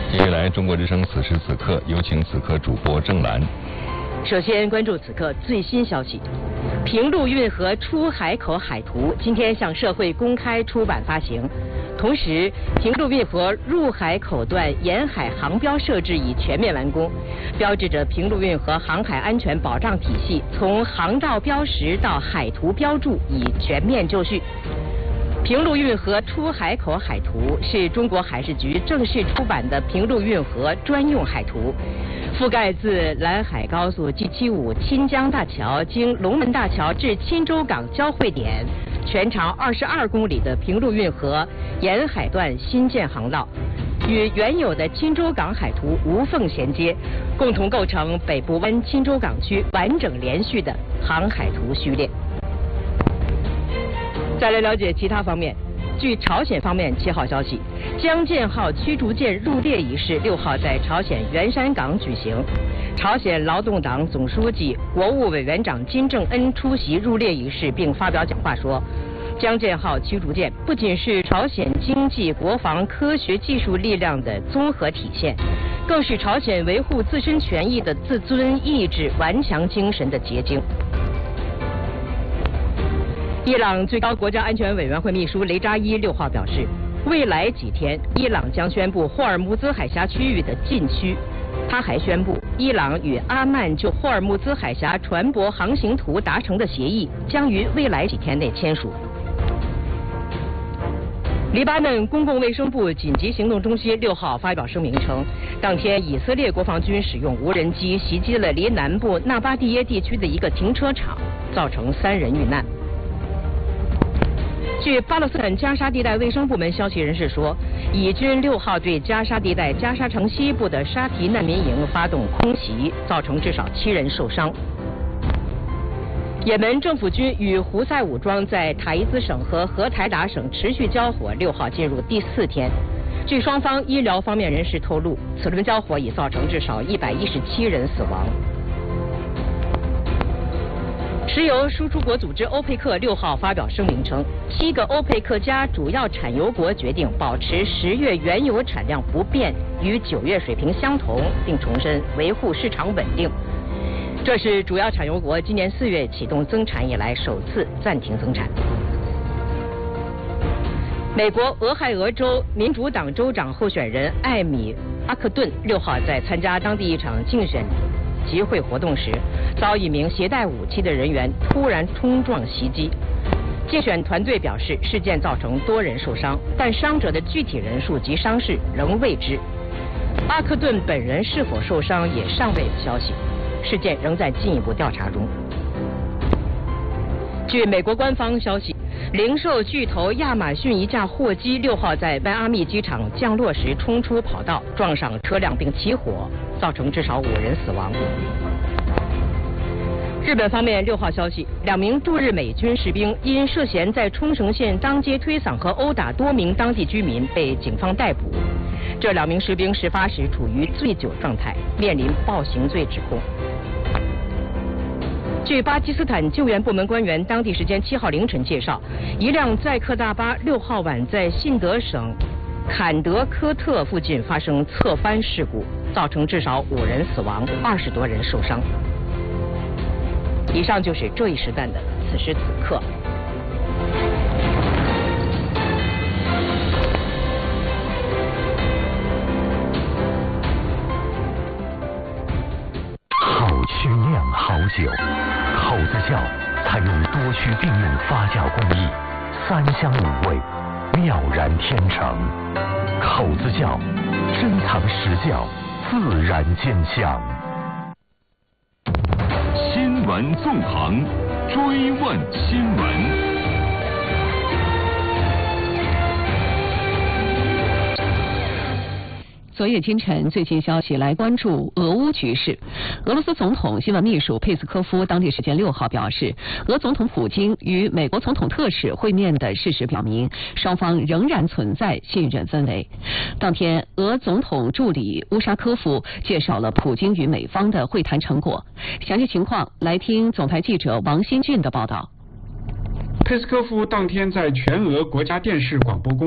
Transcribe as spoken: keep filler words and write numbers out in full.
接下来，中国之声此时此刻有请此刻主播郑兰。 首先关注此刻最新消息：平陆运河出海口海图今天向社会公开出版发行。同时，平陆运河入海口段沿海航标设置已全面完工，标志着平陆运河航海安全保障体系从航道标识到海图标注已全面就绪。平陆运河出海口海图是中国海事局正式出版的平陆运河专用海图，覆盖自兰海高速 G 七十五钦江大桥经龙门大桥至钦州港交汇点，全长二十二公里的平陆运河沿海段新建航道，与原有的钦州港海图无缝衔接，共同构成北部湾钦州港区完整连续的航海图序列。再来了解其他方面。据朝鲜方面七号消息，江建号驱逐舰入列仪式六号在朝鲜元山港举行。朝鲜劳动党总书记、国务委员长金正恩出席入列仪式并发表讲话说，江建号驱逐舰不仅是朝鲜经济、国防、科学技术力量的综合体现，更是朝鲜维护自身权益的自尊意志、顽强精神的结晶。伊朗最高国家安全委员会秘书雷扎伊六号表示，未来几天，伊朗将宣布霍尔木兹海峡区域的禁区。他还宣布，伊朗与阿曼就霍尔木兹海峡船舶航行图达成的协议将于未来几天内签署。黎巴嫩公共卫生部紧急行动中心六号发表声明称，当天以色列国防军使用无人机袭击了离南部纳巴蒂耶地区的一个停车场，造成三人遇难。据巴勒斯坦加沙地带卫生部门消息人士说，以军六号对加沙地带加沙城西部的沙提难民营发动空袭，造成至少七人受伤。也门政府军与胡塞武装在塔伊兹省和荷台达省持续交火，六号进入第四天。据双方医疗方面人士透露，此轮交火已造成至少一百一十七人死亡。石油输出国组织欧佩克六号发表声明称，七个欧佩克加主要产油国决定保持十月原油产量不变，与九月水平相同，并重申维护市场稳定。这是主要产油国今年四月启动增产以来首次暂停增产。美国俄亥俄州民主党州长候选人艾米·阿克顿六号在参加当地一场竞选集会活动时，遭一名携带武器的人员突然冲撞袭击。竞选团队表示，事件造成多人受伤，但伤者的具体人数及伤势仍未知。阿克顿本人是否受伤也尚未有消息，事件仍在进一步调查中。据美国官方消息，零售巨头亚马逊一架货机六号在迈阿密机场降落时冲出跑道，撞上车辆并起火，造成至少五人死亡。日本方面六号消息，两名驻日美军士兵因涉嫌在冲绳县当街推搡和殴打多名当地居民被警方逮捕。这两名士兵事发时处于醉酒状态，面临暴行罪指控。据巴基斯坦救援部门官员当地时间七号凌晨介绍，一辆载客大巴六号晚在信德省坎德科特附近发生侧翻事故，造成至少五人死亡，二十多人受伤。以上就是这一时段的此时此刻。 好曲酿好酒，口子窖采用多区并用发酵工艺，三香五味，妙然天成。口子窖珍藏实窖，自然见香。 新闻纵横，追问新闻。 昨夜今晨最新消息，来关注俄乌局势。俄罗斯总统新闻秘书佩斯科夫当地时间六号表示，俄总统普京与美国总统特使会面的事实表明，双方仍然存在信任氛围。当天，俄总统助理乌沙科夫介绍了普京与美方的会谈成果。详细情况，来听总台记者王新俊的报道。 佩斯科夫当天在全俄国家电视广播公